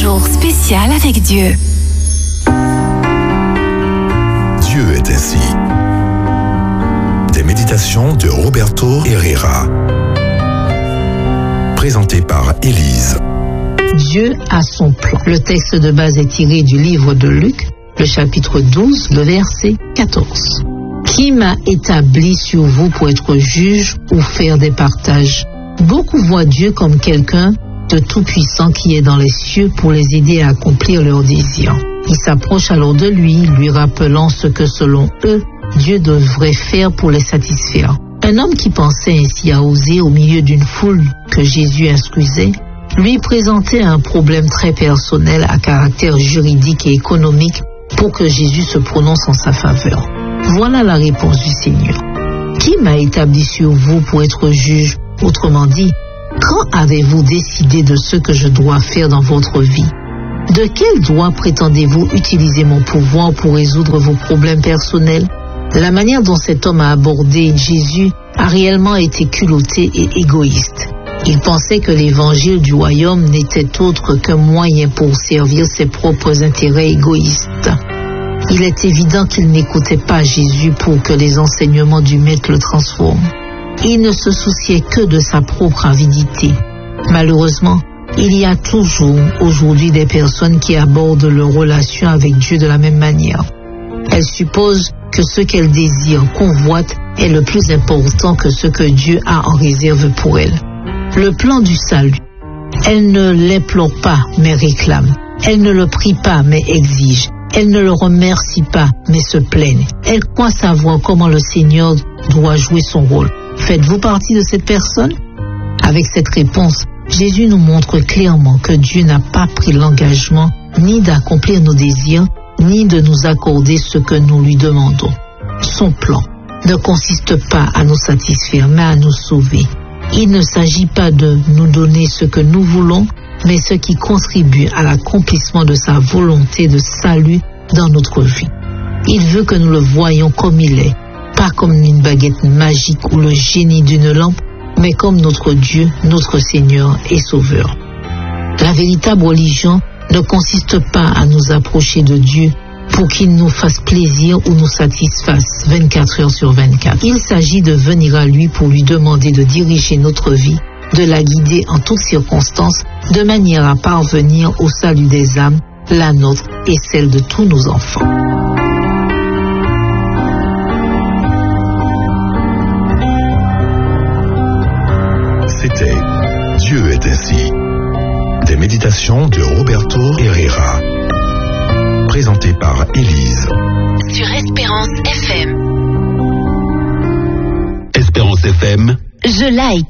jour spécial avec Dieu. Dieu est ainsi. Des méditations de Roberto Herrera. Présenté par Élise. Dieu a son plan. Le texte de base est tiré du livre de Luc, le chapitre 12, le verset 14. Qui m'a établi sur vous pour être juge ou faire des partages? Beaucoup voient Dieu comme quelqu'un de tout-puissant qui est dans les cieux pour les aider à accomplir leurs désirs. Ils s'approchent alors de lui rappelant ce que selon eux, Dieu devrait faire pour les satisfaire. Un homme qui pensait ainsi a osé au milieu d'une foule que Jésus instruisait, lui présentait un problème très personnel à caractère juridique et économique pour que Jésus se prononce en sa faveur. Voilà la réponse du Seigneur. Qui m'a établi sur vous pour être juge? Autrement dit, quand avez-vous décidé de ce que je dois faire dans votre vie? De quel droit prétendez-vous utiliser mon pouvoir pour résoudre vos problèmes personnels? La manière dont cet homme a abordé Jésus a réellement été culottée et égoïste. Il pensait que l'évangile du royaume n'était autre qu'un moyen pour servir ses propres intérêts égoïstes. Il est évident qu'il n'écoutait pas Jésus pour que les enseignements du Maître le transforment. Il ne se souciait que de sa propre avidité. Malheureusement, il y a toujours aujourd'hui des personnes qui abordent leur relation avec Dieu de la même manière. Elles supposent que ce qu'elles désirent, convoitent, est le plus important que ce que Dieu a en réserve pour elles. Le plan du salut. Elles ne l'implorent pas, mais réclament. Elles ne le prient pas, mais exigent. Elles ne le remercient pas, mais se plaignent. Elles croient savoir comment le Seigneur doit jouer son rôle. Faites-vous partie de cette personne? Avec cette réponse, Jésus nous montre clairement que Dieu n'a pas pris l'engagement ni d'accomplir nos désirs, ni de nous accorder ce que nous lui demandons. Son plan ne consiste pas à nous satisfaire, mais à nous sauver. Il ne s'agit pas de nous donner ce que nous voulons, mais ce qui contribue à l'accomplissement de sa volonté de salut dans notre vie. Il veut que nous le voyions comme il est, pas comme une baguette magique ou le génie d'une lampe, mais comme notre Dieu, notre Seigneur et Sauveur. La véritable religion ne consiste pas à nous approcher de Dieu pour qu'il nous fasse plaisir ou nous satisfasse 24 heures sur 24. Il s'agit de venir à lui pour lui demander de diriger notre vie, de la guider en toutes circonstances, de manière à parvenir au salut des âmes, la nôtre et celle de tous nos enfants. C'était Dieu est ainsi. Des méditations de Roberto Herrera. Présenté par Élise. Sur Espérance FM. Espérance FM. Je like.